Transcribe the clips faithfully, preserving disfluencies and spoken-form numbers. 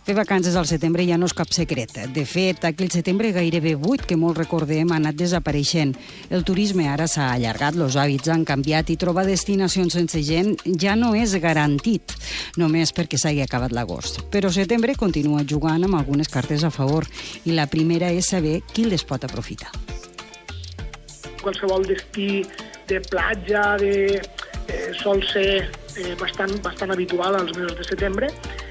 Fer vacances al setembre ja no és cap secret. De fet, aquell setembre gairebé buit que molt recordem ha anat desapareixent. El turisme ara s'ha allargat, els hàbits han canviat i trobar destinacions sense gent ja no és garantit, només perquè s'hagi acabat l'agost. Però setembre continua jugant amb algunes cartes a favor i la primera és saber qui les pot aprofitar. Qualsevol destí de platja de, eh, sol ser eh, bastant, bastant habitual als mesos de setembre.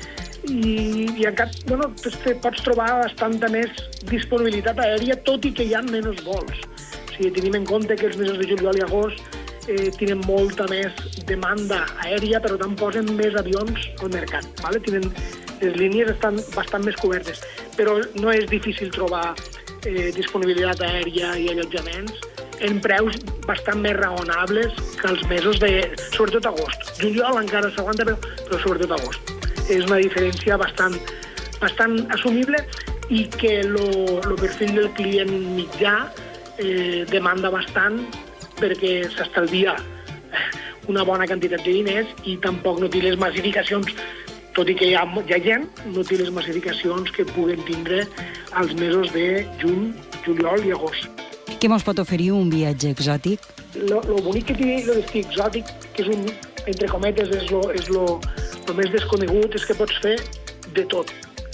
I, i encara, bueno, pots trobar bastanta més disponibilitat aèria, tot i que hi ha menys vols. O sigui, tenim en compte que els mesos de juliol i agost eh, tenen molta més demanda aèria, però tant posen més avions al mercat. Vale? Tenen, les línies estan bastant més cobertes, però no és difícil trobar eh, disponibilitat aèria i allotjaments en preus bastant més raonables que els mesos de, sobretot agost. Juliol encara s'aguanta, però, però sobretot agost. És una diferència bastant, bastant assumible i que el perfil del client mitjà eh, demanda bastant perquè s'estalvia una bona quantitat de diners i tampoc no té les massificacions, tot i que hi ha, hi ha gent, no té les massificacions que puguen tindre als mesos de juny, juliol i agost. Què mos pot oferir un viatge exòtic? Lo, lo bonic que té el destí exòtic, que és un, entre cometes, és lo, és lo, el més desconegut, és que pots fer de tot.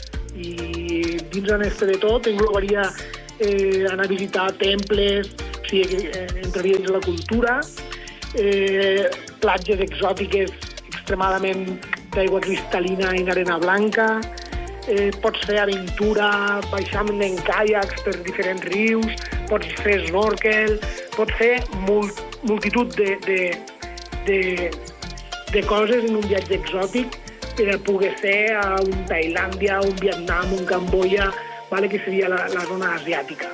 I dins en este de tot englobaria eh, anar a visitar temples, o sigui, eh, entraria dins la cultura, eh, platges exòtiques extremadament d'aigua cristal·lina en arena blanca, eh, pots fer aventura baixant en caiacs per diferents rius, pots fer snorkel, pots fer mult, multitud de, de, de, de coses en un viatge exòtic per poder ser a un Tailàndia, un Vietnam, un Camboya, vale, que seria la, la zona asiàtica.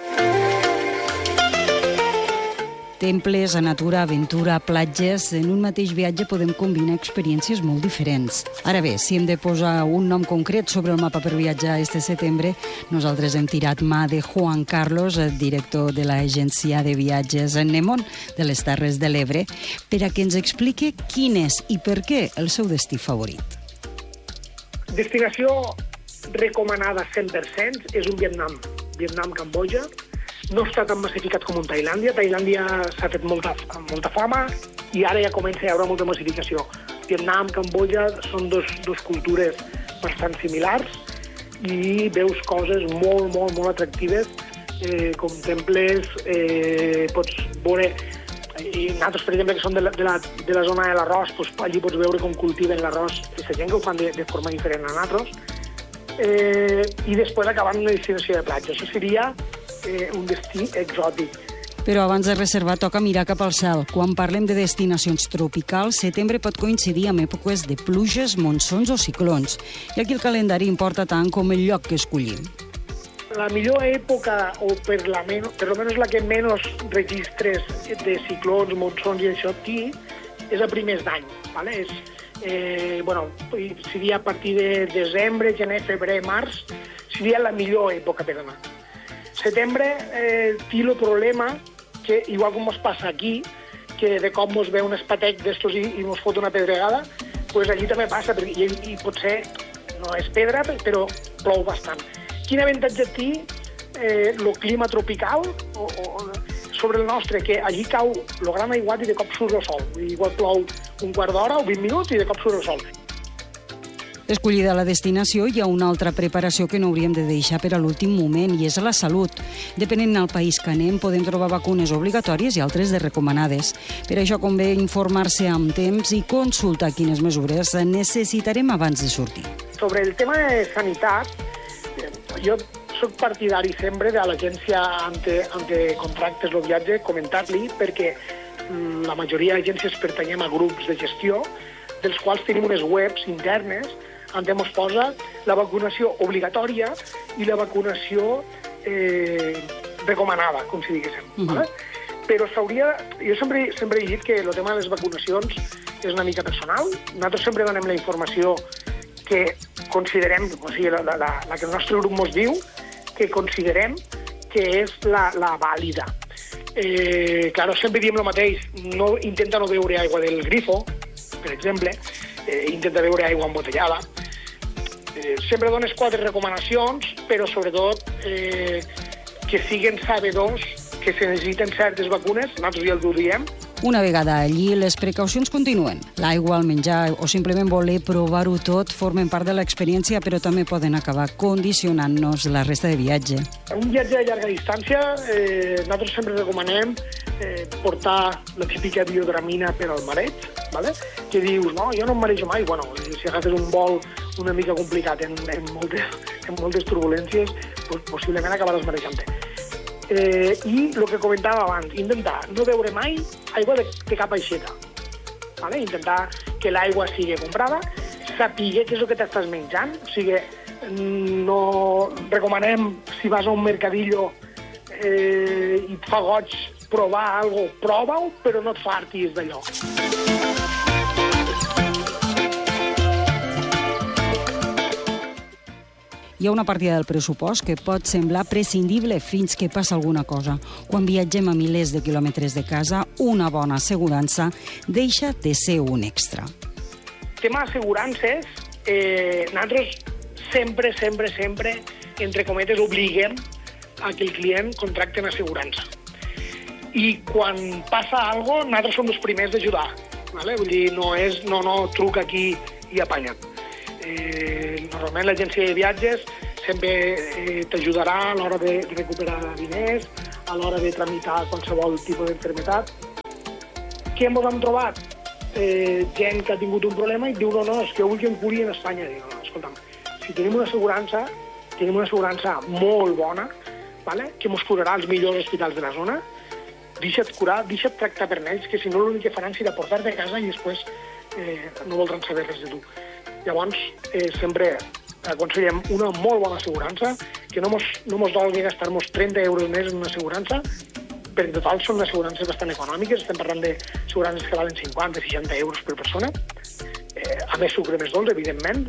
Temples, natura, aventura, platges... En un mateix viatge podem combinar experiències molt diferents. Ara bé, si hem de posar un nom concret sobre el mapa per viatjar este setembre, nosaltres hem tirat mà de Juan Carlos, director de l'agència de viatges Nemon de les Terres de l'Ebre, per a que ens expliqui quin és i per què el seu destí favorit. Destinació recomanada cent per cent és un Vietnam, Vietnam-Cambodja. No està tan massificat com un Tailàndia. Tailàndia s'ha fet molta, molta fama i ara ja comença a hi haure molta massificació. Vietnam, Cambodja són dos, dos cultures bastant similars i veus coses molt, molt, molt atractives, eh, com temples, eh, pots veure... I nosaltres, per exemple, que som de la, de la, de la zona de l'arròs, doncs, allí pots veure com cultiven l'arròs. Aquesta gent que ho fan de, de forma diferent a nosaltres. Eh, I després acabant una destinació de platja. Això seria eh, un destí exòtic. Però abans de reservar toca mirar cap al cel. Quan parlem de destinacions tropicals, setembre pot coincidir amb èpoques de pluges, monsons o ciclons. I aquí el calendari importa tant com el lloc que escollim. La millor època, o per la menys, per almenys la que menys registres de ciclons, monsons i això aquí, és a primers d'any. ¿Vale? És, eh, bueno, seria a partir de desembre, gener, febrer, març, seria la millor època per anar. Setembre eh, té el problema que, igual com ens passa aquí, que de cop ens ve un espatec d'estos i, i ens fot una pedregada, pues allí també passa, perquè, i, i potser no és pedra, però plou bastant. Quin avantatge té eh, el clima tropical o, o, sobre el nostre, que allí cau el gran aiguat i de cop surt el sol. Igual plou un quart d'hora o vint minuts i de cop surt el sol. Escollida la destinació, hi ha una altra preparació que no hauríem de deixar per a l'últim moment, i és la salut. Depenent del país que anem, podem trobar vacunes obligatòries i altres de recomanades. Per això convé informar-se amb temps i consultar quines mesures necessitarem abans de sortir. Sobre el tema de sanitat, jo soc partidari sempre de l'agència ante, ante contractes el viatge, comentar-li, perquè la majoria d'agències pertanyem a grups de gestió, dels quals tenim unes webs internes on ens posa la vacunació obligatòria i la vacunació eh, recomanada, com si diguéssim. Uh-huh. ¿Vale? Però s'hauria... Jo sempre, sempre he dit que el tema de les vacunacions és una mica personal. Nosaltres sempre donem la informació que considerem, o sigui, la, la, la que el nostre grup ens diu, que considerem que és la, la vàlida. Eh, claro, sempre diem el mateix, no, intenta no beure aigua del grifo, per exemple, eh, intenta beure aigua embotellada. eh, sempre dones quatre recomanacions, però sobretot eh, que siguin sabedors que se necessiten certes vacunes, nosaltres ja els ho diem. Una vegada allí, les precaucions continuen. L'aigua, el menjar o simplement voler provar-ho tot formen part de l'experiència, però també poden acabar condicionant-nos la resta de viatge. Un viatge de llarga distància, eh, nosaltres sempre recomanem eh, portar la típica biodramina per al mareig, ¿vale? Que dius, no, jo no em marejo mai. Bueno, si agafes un vol una mica complicat en, en, moltes, en moltes turbulències, pues, possiblement acabaràs marejant-te. Eh, I el que comentava abans, intentar no beure mai aigua de, de cap aixeta, ¿vale? Intentar que l'aigua sigui comprada, saber què és el que t'estàs menjant, o sigui, no recomanem, si vas a un mercadillo eh, i et fa goig provar alguna cosa, prova-ho, però no et fartis d'allò. Hi ha una partida del pressupost que pot semblar prescindible fins que passa alguna cosa. Quan viatgem a milers de quilòmetres de casa, una bona assegurança deixa de ser un extra. Tema assegurances, eh, nosaltres sempre, sempre, sempre, entre cometes, obliguem a que el client contracti una assegurança. I quan passa alguna cosa, nosaltres som els primers d'ajudar. ¿Vale? Vull dir, no és, no, no, truca aquí i apanya't. Eh, normalment l'agència de viatges sempre eh, t'ajudarà a l'hora de recuperar diners, a l'hora de tramitar qualsevol tipus d'enfermetat. Què ens hem trobat? Eh, gent que ha tingut un problema i diu, no, no, és que vull que em curi en Espanya. Diu, no, escolta'm, si tenim una assegurança, tenim una assegurança molt bona, ¿vale? Que ens curarà als millors hospitals de la zona, deixa't curar, deixa't tractar per ells, que si no l'únic que faran serà portar-te a casa i després eh, no voldran saber res de tu. Llavors, eh, sempre aconsellem una molt bona assegurança, que no mos, no mos dolgui gastar-nos trenta euros més en una assegurança, perquè en total són assegurances bastant econòmiques, estem parlant d'assegurances que valen cinquanta a seixanta euros per persona, eh, a més sucre més dolç, evidentment.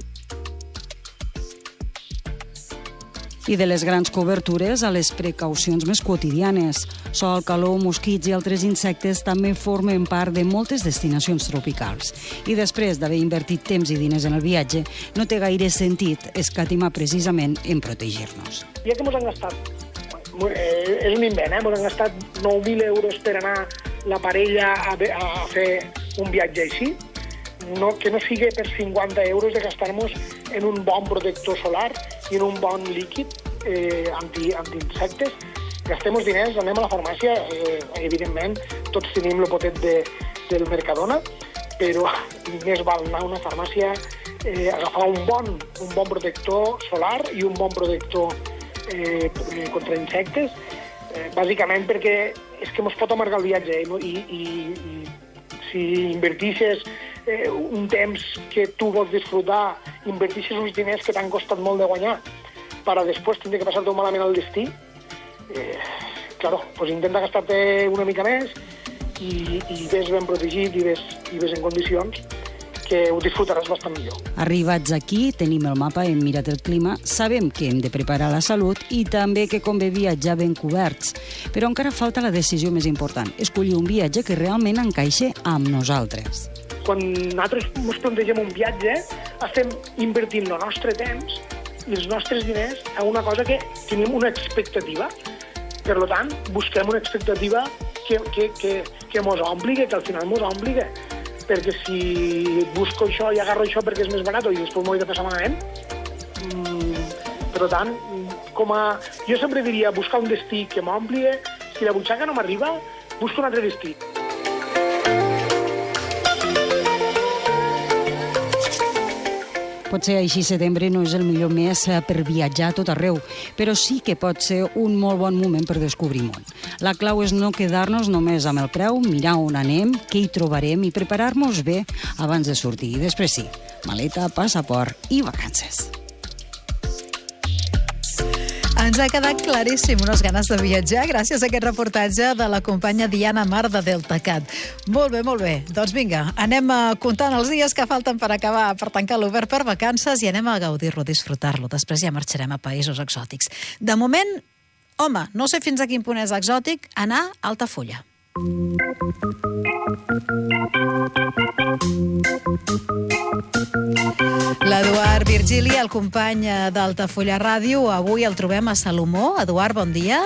I de les grans cobertures a les precaucions més quotidianes. Sol, calor, mosquits i altres insectes també formen part de moltes destinacions tropicals. I després d'haver invertit temps i diners en el viatge, no té gaire sentit escatimar precisament en protegir-nos. Ja que ens han gastat, eh, és un invent, eh? ens han gastat nou mil euros per anar la parella a, a fer un viatge així, no, que no sigui per cinquanta euros de gastar-nos en un bon protector solar i en un bon líquid eh, anti, anti-insectes. Gastem-nos diners, anem a la farmàcia, eh, evidentment, tots tenim el potet de, del Mercadona, però més val anar a una farmàcia, eh, agafar un bon, un bon protector solar i un bon protector eh, contra insectes, eh, bàsicament perquè és que ens pot amargar el viatge eh, i, i, i si invertixes eh, un temps que tu vols disfrutar, invertixes uns diners que t'han costat molt de guanyar per a després tindre que passar-te malament al destí, eh, claro, pues intenta gastar-te una mica més i, i ves ben protegit i ves, i ves en condicions que ho disfrutaràs bastant millor. Arribats aquí, tenim el mapa, hem mirat el clima, sabem que hem de preparar la salut i també que convé viatjar ben coberts. Però encara falta la decisió més important, escollir un viatge que realment encaixe amb nosaltres. Quan nosaltres ens plantegem un viatge, estem invertint el nostre temps i els nostres diners a una cosa que tenim una expectativa. Per tant, busquem una expectativa que, que, que, que mos obligue, que al final mos obligue. Perquè si busco això i agarro això perquè és més barat i després m'ho he de passar malament, mm, per tant, com a... jo sempre diria buscar un destí que m'omplie, si la butxaca no m'arriba, busco un altre destí. Potser així setembre no és el millor mes per viatjar a tot arreu, però sí que pot ser un molt bon moment per descobrir món. La clau és no quedar-nos només amb el preu, mirar on anem, què hi trobarem i preparar-nos bé abans de sortir. I després sí, maleta, passaport i vacances. Ens ha quedat claríssim unes ganes de viatjar gràcies a aquest reportatge de la companya Diana Mar de DeltaCat. Molt bé, molt bé. Doncs vinga, anem comptant els dies que falten per acabar, per tancar l'obert per vacances i anem a gaudir-lo, disfrutar-lo. Després ja marxarem a països exòtics. De moment, home, no sé fins a quin punt és exòtic anar a Altafulla. L'Eduard Virgili, el company d'Altafulla Ràdio, avui el trobem a Salomó. Eduard, bon dia.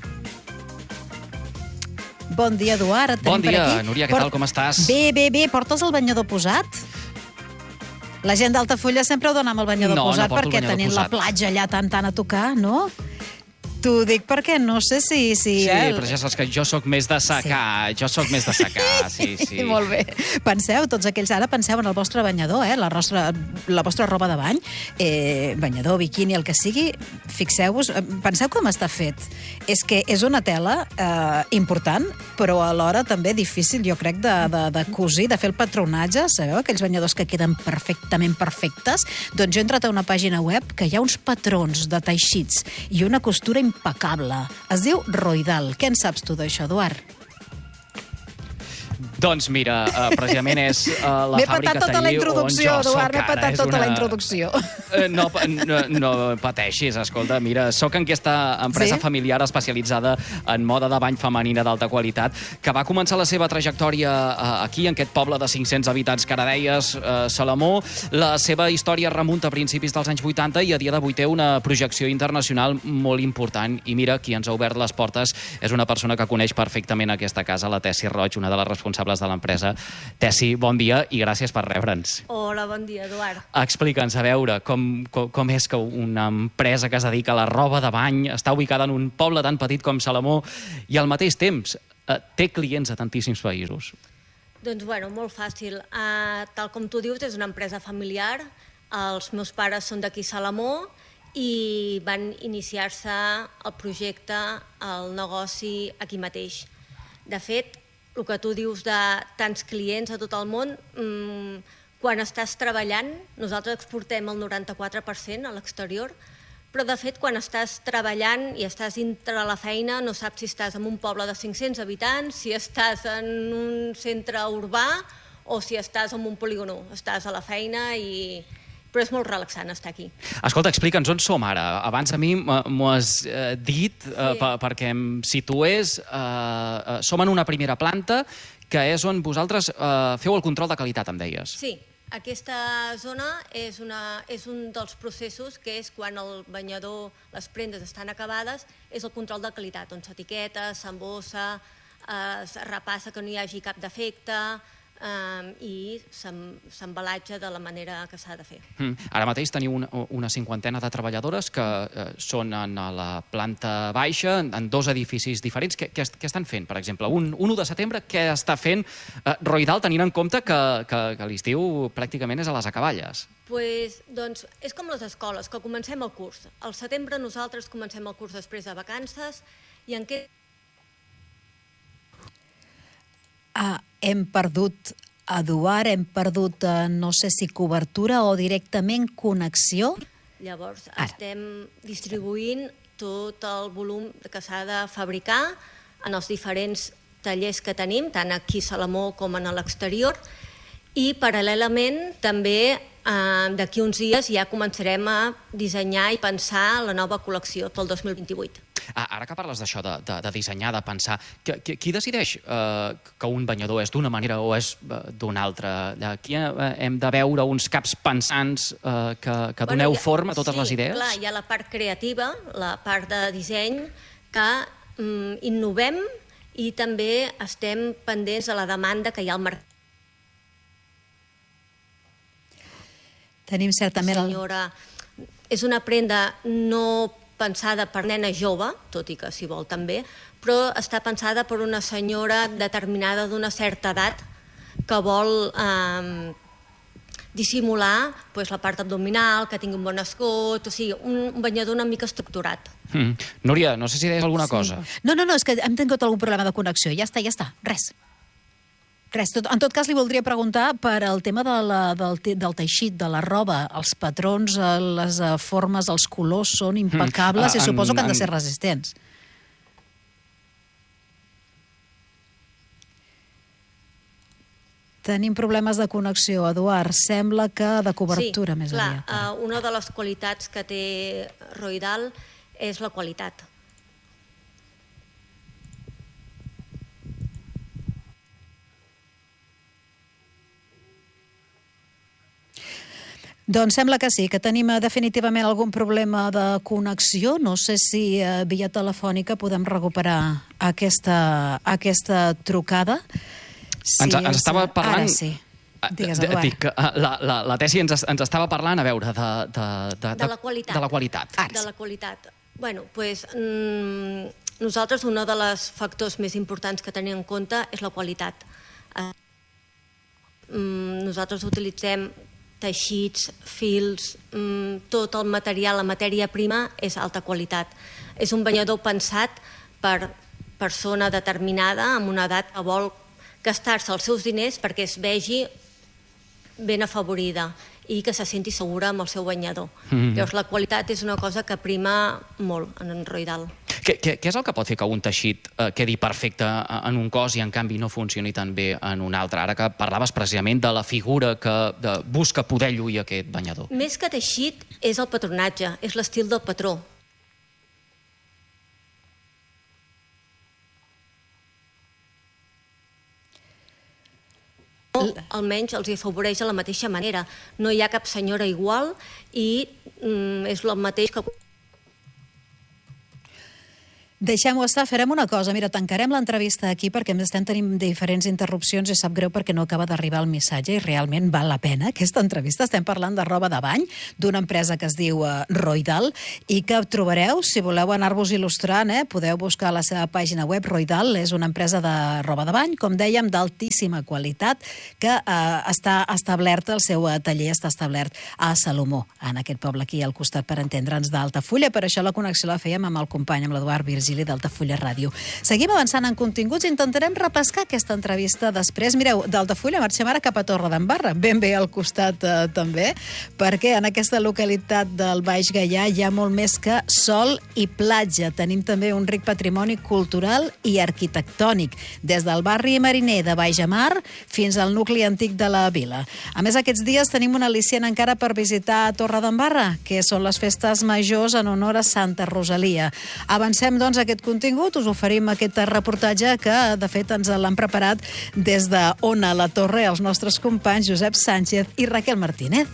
Bon dia, Eduard. Bon dia, Núria, què tal, com estàs? Bé, bé, bé. Portes el banyador posat? La gent d'Altafulla sempre ho dona amb el banyador no, posat no perquè tenint posat. La platja allà tant, tant a tocar, no? T'ho dic perquè no sé si... si sí, eh? però ja saps que jo sóc més de secar, sí. jo sóc més de secar, sí, sí. Molt bé. Penseu, tots aquells ara, penseu en el vostre banyador, eh? la, vostra, la vostra roba de bany, eh, banyador, biquini, el que sigui, fixeu-vos, penseu com està fet. És que és una tela eh, important, però alhora també difícil, jo crec, de, de, de cosir, de fer el patronatge. Sabeu aquells banyadors que queden perfectament perfectes? Doncs jo he entrat a una pàgina web que hi ha uns patrons de teixits i una costura impecable. Es diu Roidal. Què en saps tu d'això, Eduard? Doncs mira, uh, precisament és uh, la fàbrica M'he patat tota la introducció, Eduard, m'he patat tota la introducció. Uh, no, no, no pateixis, escolta, mira, soc en aquesta empresa sí? familiar especialitzada en moda de bany femenina d'alta qualitat, que va començar la seva trajectòria uh, aquí, en aquest poble de cinc-cents habitants que ara deies, uh, Salomó. La seva història remunta a principis dels anys vuitanta i a dia d'avui té una projecció internacional molt important. I mira, qui ens ha obert les portes és una persona que coneix perfectament aquesta casa, la Tessi Roig, una de les responsables de l'empresa. Tessi, bon dia i gràcies per rebre'ns. Hola, bon dia, Eduard. Explica'ns, a veure, com, com, com és que una empresa que es dedica a la roba de bany està ubicada en un poble tan petit com Salomó i al mateix temps eh, té clients a tantíssims països. Doncs, bueno, molt fàcil. Uh, tal com tu dius, és una empresa familiar. Els meus pares són d'aquí Salomó i van iniciar-se el projecte, el negoci aquí mateix. De fet, el que tu dius de tants clients a tot el món, mmm, quan estàs treballant, nosaltres exportem el noranta-quatre per cent a l'exterior, però de fet quan estàs treballant i estàs dintre la feina no saps si estàs en un poble de cinc-cents habitants, si estàs en un centre urbà o si estàs en un polígono. Estàs a la feina i... però és molt relaxant estar aquí. Escolta, explica'ns on som ara. Abans a mi m'ho has eh, dit eh, sí. perquè em situés. Eh, eh, som en una primera planta que és on vosaltres eh, feu el control de qualitat, em deies. Sí, aquesta zona és, una, és un dels processos que és quan el banyador, les prendes estan acabades, és el control de qualitat, on s'etiqueta, s'embossa, eh, es repassa que no hi hagi cap defecte, Um, i s'embalatja de la manera que s'ha de fer. Mm. Ara mateix teniu una, una cinquantena de treballadores que eh, són en la planta baixa, en, en dos edificis diferents. Què, què, què estan fent, per exemple? Un, un u de setembre, què està fent eh, Roidal, tenint en compte que, que, que l'estiu pràcticament és a les acaballes? Pues, doncs, és com les escoles, que comencem el curs. Al setembre nosaltres comencem el curs després de vacances i en què... Ah, hem perdut, Eduard, hem perdut, eh, no sé si cobertura o directament connexió. Llavors, Ara. estem distribuint tot el volum que s'ha de fabricar en els diferents tallers que tenim, tant aquí a Salomó com en l'exterior, i paral·lelament també eh, d'aquí uns dies ja començarem a dissenyar i pensar la nova col·lecció pel dos mil vint-i-vuit. Ah, ara que parles d'això, de, de, de dissenyar, de pensar, qui, qui decideix eh, que un banyador és d'una manera o és eh, d'una altra? Aquí eh, hem de veure uns caps pensants eh, que, que doneu bueno, ja, forma a totes sí, les idees? Sí, clar, hi ha la part creativa, la part de disseny, que mm, innovem i també estem pendents de la demanda que hi ha al mercat. Tenim certament... Senyora, és una prenda no pensada per nena jove, tot i que si vol també, però està pensada per una senyora determinada d'una certa edat que vol eh, dissimular pues, la part abdominal, que tingui un bon escot, o sigui, un, un banyador una mica estructurat. Mm. Núria, no sé si deies alguna sí. cosa. No, no, no, és que hem tingut algun problema de connexió. Ja està, ja està, res. Res, tot, en tot cas, li voldria preguntar per el tema de la, del, del teixit, de la roba, els patrons, les formes, els colors són impecables mm. i suposo en, que han de ser resistents. Tenim problemes de connexió, Eduard. Sembla que de cobertura sí, més clar, aviat. Uh, una de les qualitats que té Roidal és la qualitat. Doncs sembla que sí, que tenim definitivament algun problema de connexió. No sé si eh, via telefònica podem recuperar aquesta, aquesta trucada. Si ens, ens estava parlant... Ara sí. Digues, Eduard. Dic, la, la, la Tessi ens, ens estava parlant, a veure, de... De, de, de la qualitat. De la qualitat. De la qualitat. Bueno, doncs, mmm, nosaltres un dels factors més importants que tenim en compte és la qualitat. Eh, mm, nosaltres utilitzem teixits, fils, mmm, tot el material, la matèria prima és alta qualitat. És un banyador pensat per persona determinada amb una edat que vol gastar-se els seus diners perquè es vegi ben afavorida i que se senti segura amb el seu banyador. Mm-hmm. Llavors, la qualitat és una cosa que prima molt en Roydal. Què, què, què és el que pot fer que un teixit eh, quedi perfecte en un cos i, en canvi, no funcioni tan bé en un altre? Ara que parlaves precisament de la figura que de, busca poder lluir aquest banyador. Més que teixit és el patronatge, és l'estil del patró. Almenys els afavoreix de la mateixa manera. No hi ha cap senyora igual i mm, és el mateix que... Deixem-ho estar, farem una cosa. Mira, tancarem l'entrevista aquí perquè estem tenint diferents interrupcions i sap greu perquè no acaba d'arribar el missatge i realment val la pena aquesta entrevista. Estem parlant de roba de bany d'una empresa que es diu uh, Roydal i que trobareu, si voleu anar-vos il·lustrant, eh, podeu buscar a la seva pàgina web. Roydal és una empresa de roba de bany, com dèiem, d'altíssima qualitat que uh, està establerta, el seu uh, taller està establert a Salomó, en aquest poble aquí al costat, per entendre'ns, d'Altafulla. Per això la connexió la fèiem amb el company, amb l'Eduard Virgili d'Altafulla Ràdio. Seguim avançant en continguts, intentarem repescar aquesta entrevista després. Mireu, d'Altafulla marxem ara cap a Torredembarra, ben bé al costat eh, també, perquè en aquesta localitat del Baix Gaià hi ha molt més que sol i platja. Tenim també un ric patrimoni cultural i arquitectònic, des del barri mariner de Baix-Amar fins al nucli antic de la vila. A més, aquests dies tenim un al·licient encara per visitar Torredembarra, que són les festes majors en honor a Santa Rosalia. Avancem, doncs, aquest contingut, us oferim aquest reportatge que, de fet, ens l'han preparat des de Ona la Torre els nostres companys Josep Sánchez i Raquel Martínez.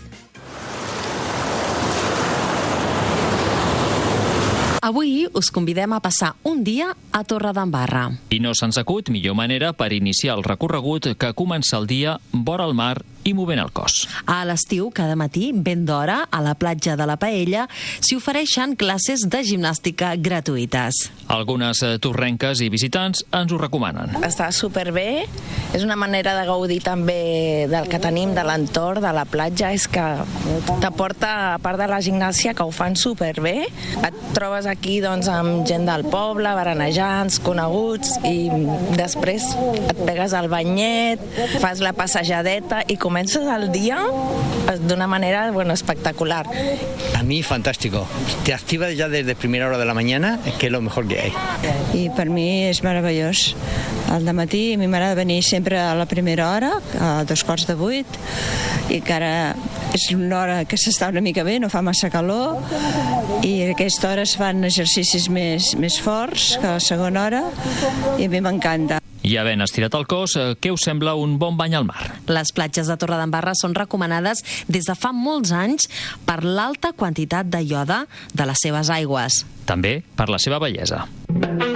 Avui us convidem a passar un dia a Torredembarra. I no se'ns acut millor manera per iniciar el recorregut que començar el dia vora el mar i movent el cos. A l'estiu, cada matí, ben d'hora, a la platja de la Paella, s'hi ofereixen classes de gimnàstica gratuïtes. Algunes torrenques i visitants ens ho recomanen. Està superbé, és una manera de gaudir també del que tenim, de l'entorn, de la platja, és que t'aporta, a part de la gimnàsia, que ho fan superbé, et trobes aquí doncs, amb gent del poble, berenejants, coneguts, i després et pegues al banyet, fas la passejadeta i comences el dia d'una manera bueno, espectacular. A mí fantástico. Te activas ya desde primera hora de la mañana, que es lo mejor que hay. I per mi és meravellós. Al dematí a mi m'agrada venir sempre a la primera hora, a dos quarts de vuit, i que ara és una hora que s'està una mica bé, no fa massa calor, i a aquesta hora es fan exercicis més, més forts que a la segona hora, i a mi m'encanta. I havent estirat el cos, què us sembla un bon bany al mar? Les platges de Torredembarra són recomanades des de fa molts anys per l'alta quantitat de ioda de les seves aigües. També per la seva bellesa.